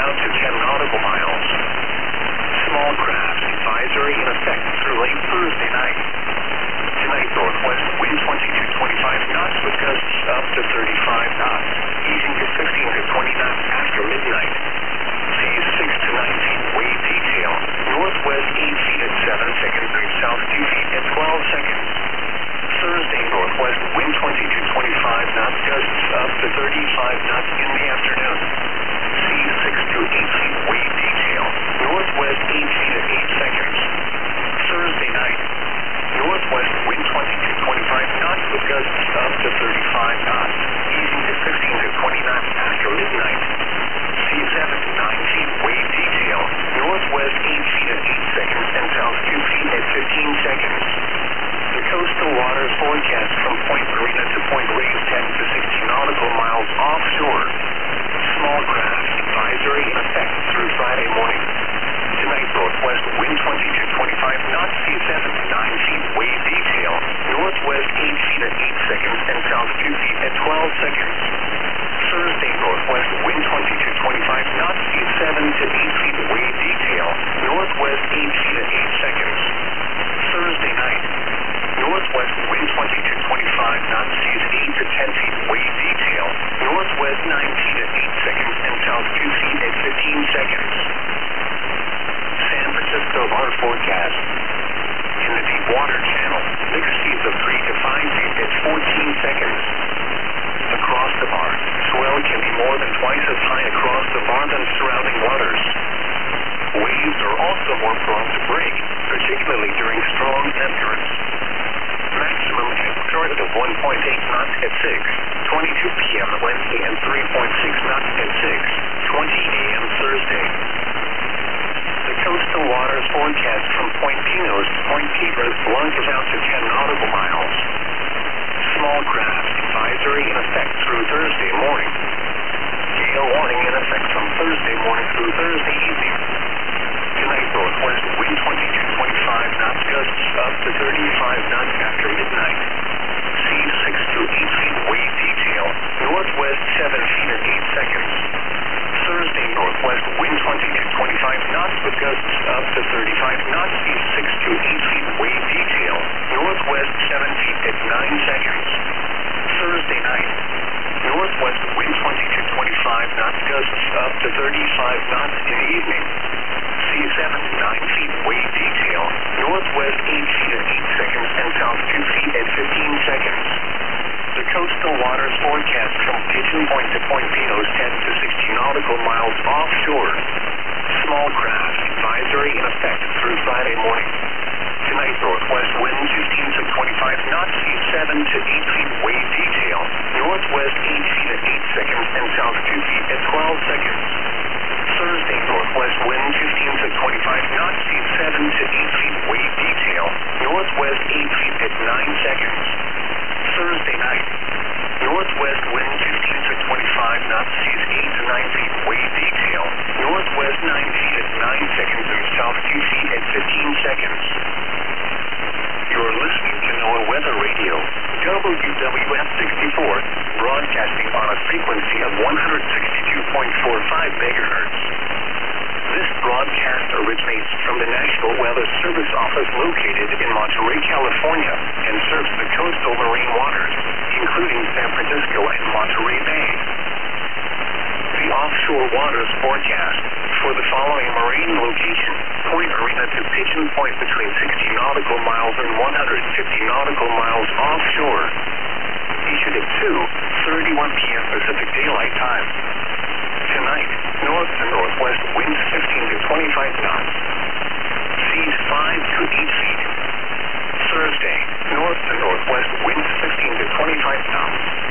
out to 10 nautical miles. Small craft advisory in effect through late Thursday night. Tonight, northwest wind 22 to 25 knots with gusts up to 35 knots, easing to 15 to 20 knots after midnight. Seas 6 to 9 feet wave detail. Northwest 8 feet at 7 seconds and south 2 feet at 12 seconds. Thursday, northwest wind 22 to 25 knots, gusts up to 35 knots in the afternoon. Seas 6 to 8 feet wave detail. Northwest 8 feet at 8 seconds. Thursday night, northwest wind 22 to 25 knots with gusts up to 35 knots, easing to 15 to 20 knots after midnight. Seas 7 to 9 feet wave detail. Northwest 8 feet at 8 seconds and south 2 feet at 15 seconds. The coastal waters forecast from Point Marina to Point Reyes 10 to 60 nautical miles offshore. Small craft advisory in effect through Friday morning. Tonight, northwest wind 22 to 25 knots, seas 7 to 9 feet wave detail. Northwest 8 feet at 8 seconds and south 2 feet at 12 seconds. Thursday, northwest wind 22 to 25 knots, seas 7 to 8 feet wave detail. Northwest 8 feet at 8 seconds. Thursday night, northwest wind 22 to 25 knots, seas 8 to 10 feet wave detail. Northwest 9 feet at 8 seconds and south 2 feet at 15 seconds. San Francisco water forecast. In the deep water channel, mixed speeds of 3 to 5 feet at 14 seconds. Across the bar, swell can be more than twice as high across the bar than surrounding waters. Waves are also more prone to break, particularly during strong ebb currents. Maximum current of 1.8 knots at 6:22 p.m. Wednesday and 3.6 knots at 6:20 a.m. Thursday. The coastal waters forecast from Point Pinos to Point Piedras plunges out to 10 nautical miles. Small craft advisory in effect through Thursday morning. Gale warning in effect from Thursday morning through Thursday evening. Tonight, northwest wind 22 to 25 knots, gusts up to 35 knots after midnight. Seas 6 to 8 feet wave detail. Northwest 7 feet at 8 seconds. Thursday, northwest wind 22 to 25 knots with gusts up to 35 knots, seas 6 to 8 feet wave detail. Northwest 7 feet at 9 seconds. Thursday night, northwest wind 22 to 25 knots, gusts up to 35 knots in the evening. Seas 7 to 9 feet wave detail. Northwest 8 feet at 8 seconds and south 2 feet at 15 seconds. The coastal waters forecast from Pigeon Point to Point Pinos 10 to 60 nautical miles offshore. Small craft advisory in effect through Friday morning. Tonight, northwest wind 15 to 25 knots, seas 7 to 8 feet wave detail. Northwest 8 feet at 8 seconds and south 2 feet at 12 seconds. Thursday, northwest wind 15 to 25 knots, seas 7 to 8 feet wave detail. Northwest 8 feet at 9 seconds. Thursday night, northwest wind 15 to 25 knots, seas 8 to 9 feet wave detail. Northwest 9 feet at 9 seconds and south 2 feet at 15 seconds. You're listening to NOAA Weather Radio, WWF 64, broadcasting on a frequency of 162.45 megahertz. This broadcast originates from the National Weather Service Office located in Monterey, California, and serves the coastal marine waters, including San Francisco and Monterey Bay. The offshore waters forecast for the following marine location: Point Marina to Pigeon Point between 60 nautical miles and 150 nautical miles offshore. Issued at 2:31 p.m. Pacific Daylight Time. Tonight, north to northwest winds 15 to 25 knots. Seas 5 to 8 feet. Thursday, north to northwest winds 15 to 25 knots.